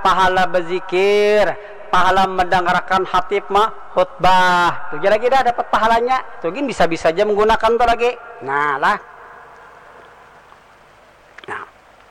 pahala berzikir, pahala mendengarkan khatib mah khutbah. Tuh kira-kira dapat pahalanya. Tuh gini bisa-bisa aja menggunakan tuh lagi. Nah lah. Nah.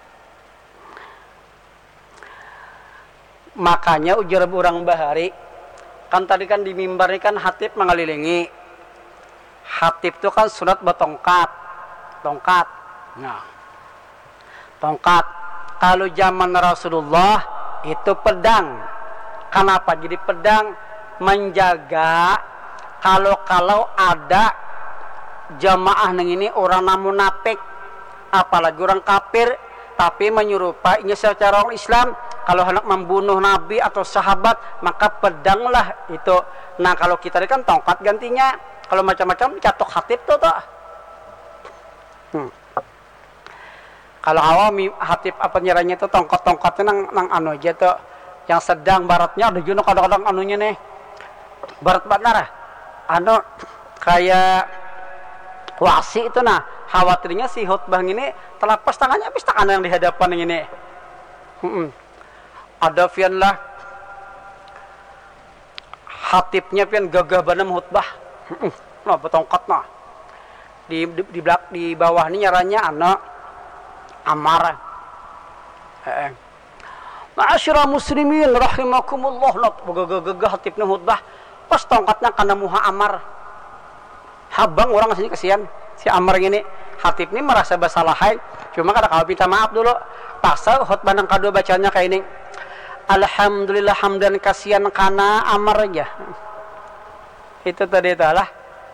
Makanya ujar orang bahari, kan tadi kan di mimbar ini kan khatib mengelilingi. Khatib itu kan sunat bertongkat. Tongkat. Nah. Tongkat. Kalau zaman Rasulullah itu pedang. Kenapa jadi pedang? Menjaga kalau ada jamaah neng ini orang munafik, apalagi orang kafir, tapi menyerupainya secara orang Islam. Kalau hendak membunuh Nabi atau sahabat, maka pedanglah itu. Nah kalau kita ini kan tongkat gantinya. Kalau macam-macam catok khatib tuh. Kalau awal khatib apa nyerahnya itu tongkat-tongkatnya nang anu aja tuh. Yang sedang baratnya ada juga kadang-kadang anunya nih. Barat benar. Anu kayak wasi itu nah. Khawatirnya si khutbah ini terlepas tangannya habis tangan yang di hadapan ini. Ada pian lah khatibnya pian gagah banget khutbah. Nah betongkat nah. Di bawah ini nyaranya anak Ammar. Ma'asyiral muslimin rahimakumullah. Gagah khatibnya khutbah. Pas tongkatnya kana muha Ammar. Habang orang sini kesian si Ammar ini. Khatib ini merasa bersalah. Cuma kada kalau minta maaf dulu. Pasal khutbah yang kedua bacanya kayak ini. Alhamdulillah hamdan kasihan kana Ammar aja. Itu tadi itulah.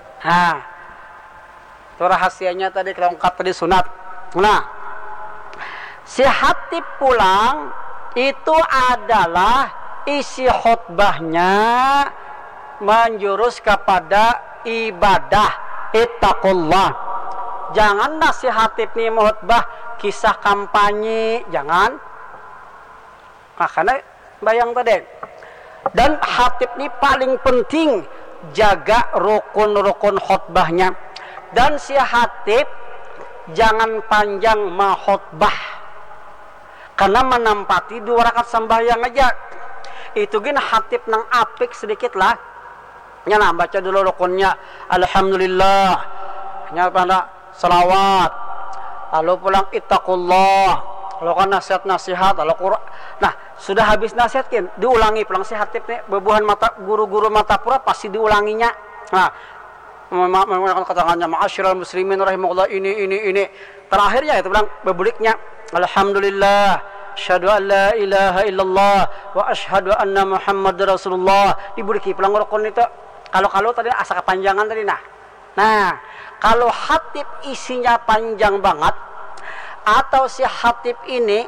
Itu rahasianya tadi kelengkap tadi sunat. Nah, si khatib pulang itu adalah isi khutbahnya menjurus kepada ibadah ittaqullah. Jangan si khatib nih khutbah kisah kampanye, jangan. Makanya bayang tadi. Dan khatib ini paling penting jaga rukun-rukun khutbahnya. Dan si khatib jangan panjang khutbah. Karena menampati 2 rakaat sembahyang aja. Itu gini khatib nang apik sedikit lah. Nya baca dulu rukunnya. Alhamdulillah. Nya pada salawat. Lalu pulang ittaqullah. Lalu kan nasihat-nasihat. Lalu Quran. Nah, sudah habis nasihatkin, diulangi pulang si khatib nih. Bebuhan mata guru-guru mata pura pasti diulanginya. Nah, menggunakan keterangannya ma'asyiral muslimin rahimahullah ini. Terakhirnya itu bilang bebuliknya. Alhamdulillah, asyhadu an la ilaha illallah wa asyhadu anna Muhammadar Rasulullah. Dibuliki pulang rukun itu. Kalau tadi asa kepanjangan tadi Nah, kalau khatib isinya panjang banget atau si khatib ini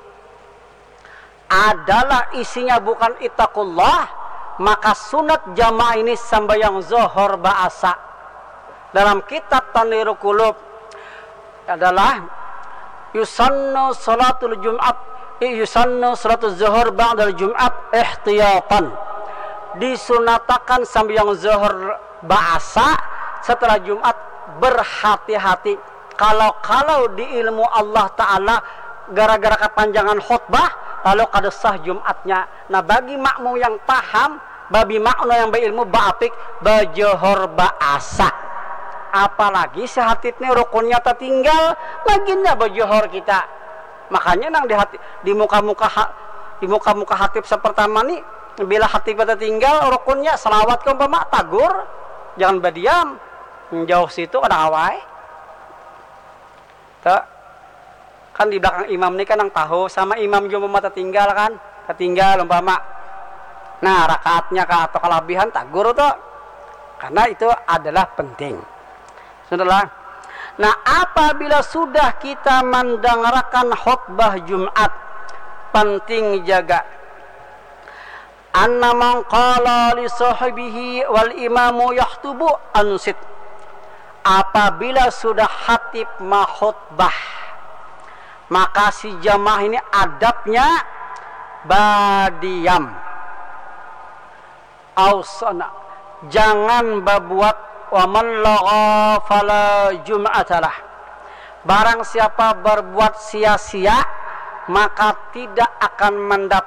adalah isinya bukan ittaqullah, maka sunat jamaah ini sembahyang zuhur ba'asa. Dalam kitab Tanwirul Qulub adalah yusannu salatul Jum'at, yusannu salatul zuhur ba'dal Jum'at ihtiyatan. Disunatakan sembahyang zuhur ba'asa setelah Jumat berhati-hati. Kalau di ilmu Allah Ta'ala gara-gara kepanjangan khutbah lalu kada sah Jumatnya. Nah bagi makmum yang paham, bagi makmum yang berilmu ba'apik bajohor ba'asa. Apalagi si khatibnya rukunnya tertinggal baginya bajohor kita. Makanya nang di muka-muka khatib sepertama nih, bila khatib tertinggal rukunnya selawat ke umpama tagur, jangan berdiam. Jauh situ ada awai. Tuh. Kan di belakang imam ini kan yang tahu sama imam juga umpama tertinggal kan, tertinggal umpama. Nah, rakaatnya atau kelebihan tagur tuh. Karena itu adalah penting. Sudahlah. Nah, apabila sudah kita mendengarkan khutbah Jumat, penting jaga. Anna man qala li sahibihi wal imamu yahtubu ansit. Apabila sudah khatib khutbah, maka si jamaah ini adabnya badiam. Ausana, jangan berbuat wa man lagha fala jum'atalah. Barang siapa berbuat sia-sia maka tidak akan mendapat